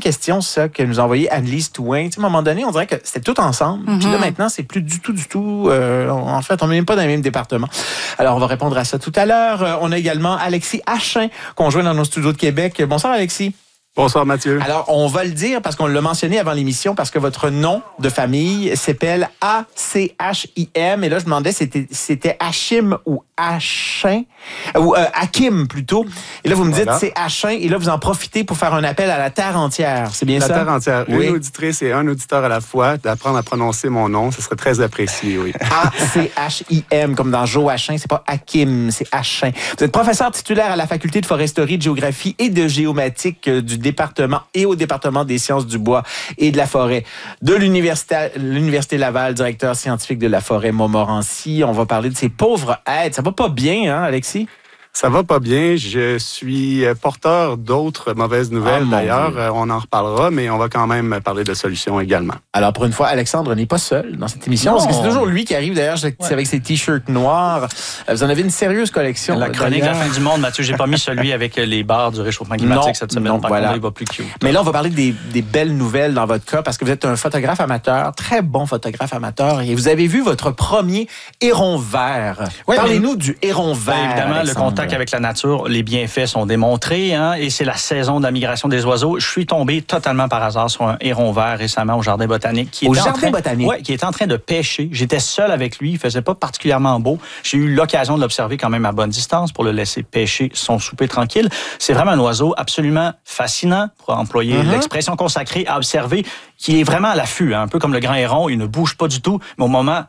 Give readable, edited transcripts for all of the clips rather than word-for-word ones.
question, ça, que nous a envoyé Annelise Touin. Tu sais, à un moment donné, on dirait que c'était tout ensemble. Puis là, maintenant, c'est plus du tout. En fait, on n'est même pas dans le même département. Alors, on va répondre à ça tout à l'heure. On a également Alexis Achin, qu'on joint dans nos studios de Québec. Bonsoir, Alexis. Bonsoir, Mathieu. Alors, on va le dire parce qu'on l'a mentionné avant l'émission, parce que votre nom de famille s'appelle A-C-H-I-M. Et là, je me demandais si c'était Hachim ou Achin, ou Hakim plutôt. Et là, vous me dites c'est Achin. Et là, vous en profitez pour faire un appel à la terre entière. C'est bien ça? La terre entière. Oui. Une auditrice et un auditeur à la fois, d'apprendre à prononcer mon nom. Ce serait très apprécié, oui. A-C-H-I-M, comme dans Joachim. C'est pas Hakim, c'est Achin. Vous êtes professeur titulaire à la faculté de foresterie, de géographie et de géomatique du département et au département des sciences du bois et de la forêt de l'Université Laval, directeur scientifique de la forêt Montmorency. On va parler de ces pauvres êtres. Ça va pas bien, hein, Alexis? Ça va pas bien. Je suis porteur d'autres mauvaises nouvelles, d'ailleurs. On en reparlera, mais on va quand même parler de solutions également. Alors, pour une fois, Alexandre n'est pas seul dans cette émission. Non. Parce que c'est toujours lui qui arrive, d'ailleurs, avec ses T-shirts noirs. Vous en avez une sérieuse collection. La chronique de la fin du monde, Mathieu. J'ai pas mis celui avec les barres du réchauffement climatique cette semaine. Par contre, il va plus cute. Mais là, on va parler des belles nouvelles dans votre cas, parce que vous êtes un photographe amateur, très bon photographe amateur, et vous avez vu votre premier héron vert. Oui, parlez-nous du héron vert. Évidemment, Alexandre. Le contact avec la nature, les bienfaits sont démontrés, hein, et c'est la saison de la migration des oiseaux. Je suis tombé totalement par hasard sur un héron vert récemment au Jardin botanique. Qui était en train de pêcher. J'étais seul avec lui. Il faisait pas particulièrement beau. J'ai eu l'occasion de l'observer quand même à bonne distance pour le laisser pêcher son souper tranquille. C'est vraiment un oiseau absolument fascinant, pour employer l'expression consacrée à observer, qui est vraiment à l'affût, hein, un peu comme le grand héron. Il ne bouge pas du tout, mais au moment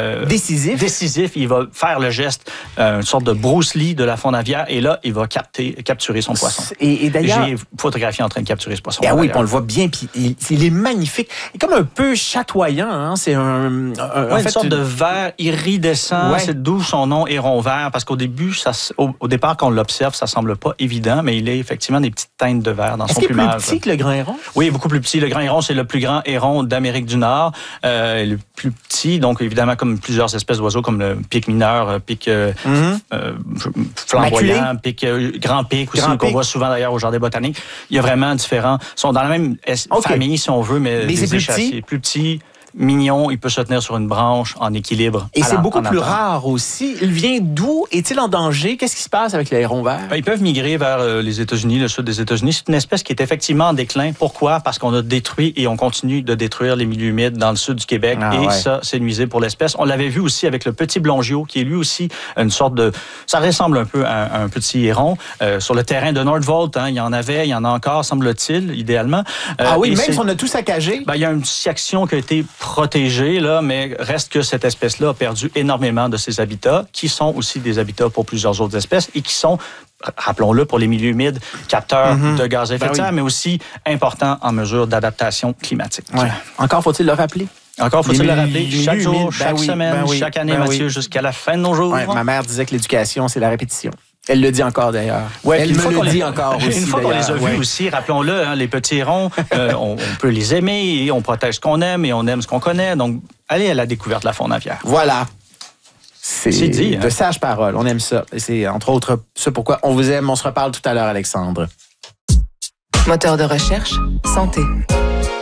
décisif, il va faire le geste, une sorte de Bruce Lee de la faune aviaire, et là, il va capturer son poisson. Et d'ailleurs, j'ai photographié en train de capturer ce poisson. Oui, on le voit bien, puis il est magnifique. Il est comme un peu chatoyant, hein? C'est une sorte de vert iridescent. Ouais. C'est d'où son nom héron vert, parce qu'au début, au départ, quand on l'observe, ça semble pas évident, mais il a effectivement des petites teintes de vert dans son plumage. Est-ce qu'il est plus petit que le grand héron? Oui, beaucoup plus petit. Le grand héron, c'est le plus grand héron d'Amérique du Nord. Le plus petit, donc évidemment, comme plusieurs espèces d'oiseaux, comme le pic mineur, pic flamboyant, pic grand pic aussi, qu'on voit souvent d'ailleurs au Jardin botanique. Il y a vraiment différents. Ils sont dans la même famille, si on veut, mais des échassiers. Plus petits. Mignon, il peut se tenir sur une branche en équilibre. Et c'est beaucoup plus rare aussi. Il vient d'où? Est-il en danger? Qu'est-ce qui se passe avec le héron vert? Ils peuvent migrer vers les États-Unis, le sud des États-Unis. C'est une espèce qui est effectivement en déclin. Pourquoi? Parce qu'on a détruit et on continue de détruire les milieux humides dans le sud du Québec. Ça, c'est nuisible pour l'espèce. On l'avait vu aussi avec le petit blongiot, qui est lui aussi une sorte de... Ça ressemble un peu à un petit héron. Sur le terrain de Nordvolt, hein, il y en a encore, semble-t-il, idéalement. Même si on a tout saccagé? Il y a une section qui a été protégée, là, mais reste que cette espèce-là a perdu énormément de ses habitats, qui sont aussi des habitats pour plusieurs autres espèces et qui sont, rappelons-le, pour les milieux humides, capteurs de gaz à effet de serre, mais aussi importants en mesure d'adaptation climatique. Ouais. Encore faut-il le rappeler? Encore faut-il le rappeler, chaque jour, chaque semaine, chaque année, Mathieu, jusqu'à la fin de nos jours. Ouais, ma mère disait que l'éducation, c'est la répétition. Elle le dit encore, d'ailleurs. Ouais, elle me le dit encore aussi, une fois qu'on les a vus aussi, rappelons-le, hein, les petits hérons, on peut les aimer, et on protège ce qu'on aime, et on aime ce qu'on connaît. Donc, allez à la découverte de la faune aviaire. Voilà. C'est dit, de sages paroles. On aime ça. Et c'est, entre autres, ce pourquoi on vous aime. On se reparle tout à l'heure, Alexandre. Moteur de recherche, santé.